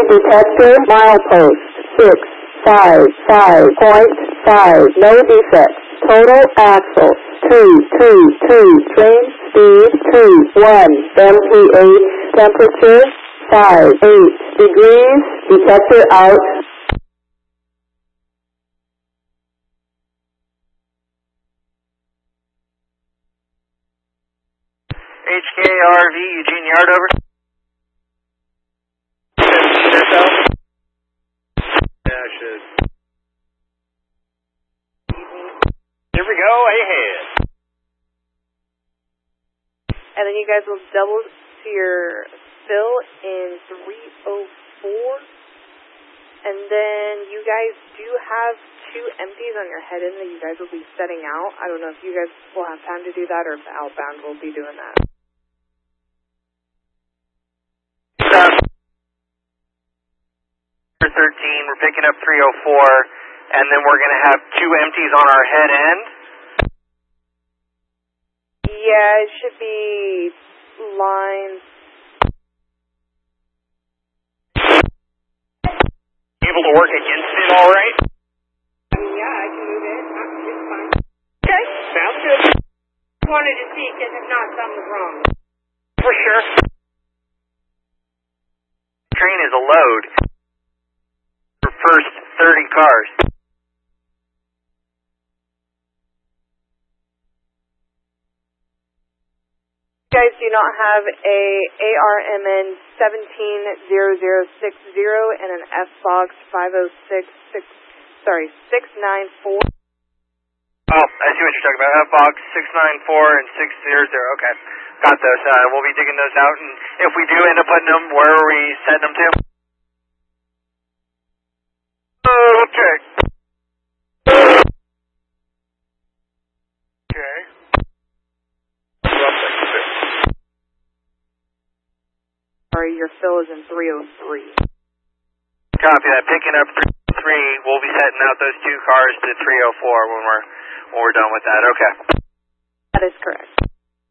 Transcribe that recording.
detector, milepost 655.5, no defects. Total axle 222, train speed 21, MPH temperature 58 degrees, detector out. HKRV, Eugene Yard, over. Yeah, I should. Here we go, ahead. And then you guys will double to your fill in 304. And then you guys do have 2 empties on your head end that you guys will be setting out. I don't know if you guys will have time to do that or if the outbound will be doing that. 13, we're picking up 304, and then we're going to have 2 empties on our head end. Yeah, it should be lines. Able to work against it all right? Yeah, I can move it. It's fine. Okay, sounds good. Wanted to see because if not, something's wrong. For sure. Train is a load for first 30 cars. You guys do not have a ARMN 170060 and an FBox 694. Oh, I see what you're talking about. FBox 694 and 600. Okay, got those. We'll be digging those out, and if we do end up putting them, where are we setting them to? Okay. Okay. Sorry, your fill is in 303. Copy that. Picking up 303. We'll be setting out those 2 cars to 304 when we're done with that. Okay. That is correct.